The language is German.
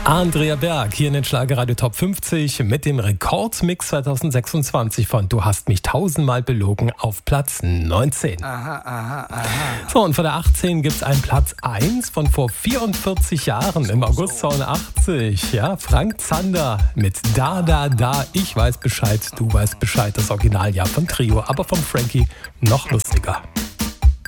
Andrea Berg hier in den Schlagerradio Top 50 mit dem Rekordmix 2026 von Du hast mich tausendmal belogen auf Platz 19. Aha. So, und von der 18 gibt es einen Platz 1 von vor 44 Jahren im August 82. Ja, Frank Zander mit Da, ich weiß Bescheid, du weißt Bescheid. Das Originaljahr von Trio, aber von Frankie noch lustiger.